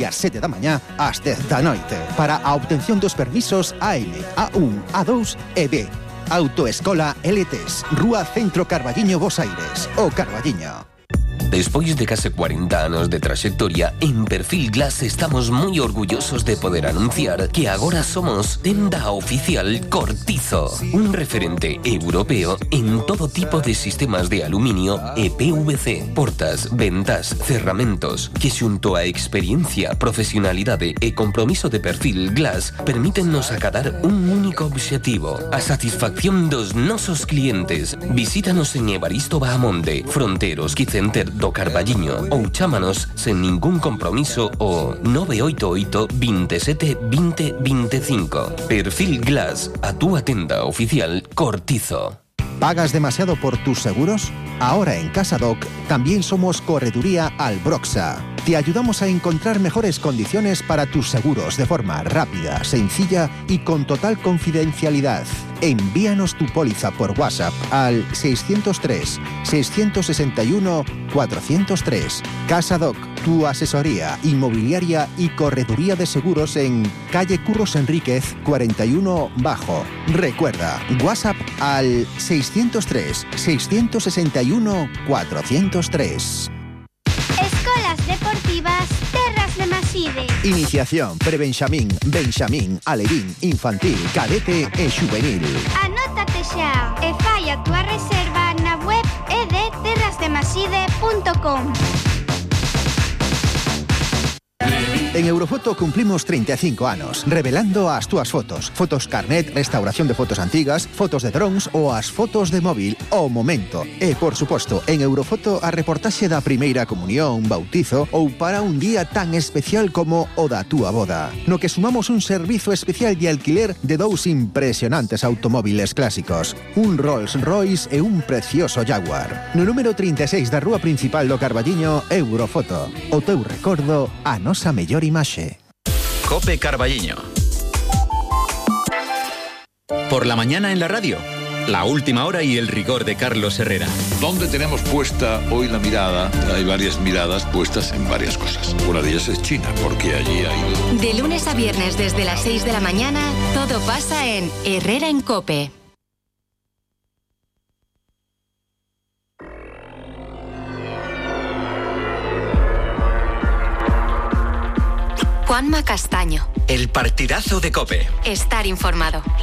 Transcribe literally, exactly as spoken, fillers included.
desde as sete da mañá ás dez da noite para a obtención dos permisos A L, A uno, A dos e B. Autoescola L T S, Rúa Centro Carballiño, Bos Aires, o Carballiño. Despois de case cuarenta anos de traxectoria, en Perfil Glass estamos moi orgullosos de poder anunciar que agora somos tenda oficial Cortizo, un referente europeo en todo tipo de sistemas de aluminio e P V C, portas, ventas, cerramentos, que xunto a experiencia, profesionalidade e compromiso de Perfil Glass permítennos acadar un único obxectivo, a satisfacción dos nosos clientes. Visítanos en Evaristo Bahamonde, Fronteros Quicenter do Carballiño ou chámanos sen ningún compromiso o nove oito oito, veintisiete, veinte, veinticinco. Perfil Glass, a túa tenda oficial Cortizo. ¿Pagas demasiado por tus seguros? Ahora en Casadoc también somos Correduría Albroxa. Te ayudamos a encontrar mejores condiciones para tus seguros de forma rápida, sencilla y con total confidencialidad. Envíanos tu póliza por WhatsApp al seiscientos tres, seiscientos sesenta y uno, cuatrocientos tres. Casadoc, tu asesoría inmobiliaria y correduría de seguros en calle Curros Enríquez cuarenta y uno Bajo. Recuerda, WhatsApp al seiscientos tres, seiscientos sesenta y uno, cuatrocientos tres. Escolas Deportivas Terras de Maside. Iniciación, prebenxamín, benxamín, alevín, infantil, cadete e xuvenil. Anótate xa e fai a túa reserva na web e de terras de maside punto com. En Eurofoto cumplimos treinta e cinco anos, revelando as túas fotos. Fotos carnet, restauración de fotos antigas, fotos de drones ou as fotos de móvil ao momento. E, por suposto, en Eurofoto a reportaxe da primeira comunión, bautizo ou para un día tan especial como o da túa boda. No que sumamos un servizo especial de alquiler de dous impresionantes automóviles clásicos. Un Rolls Royce e un precioso Jaguar. No número trinta e seis da rúa principal do Carballiño, Eurofoto. O teu recordo, a nosa mellor imaxe. Cope Carballiño. Por la mañana en la radio, la última hora y el rigor de Carlos Herrera. ¿Dónde tenemos puesta hoy la mirada? Hay varias miradas puestas en varias cosas. Una de ellas es China, porque allí hay... De lunes a viernes desde las seis de la mañana, todo pasa en Herrera en Cope. Juanma Castaño. El partidazo de Cope. Estar informado.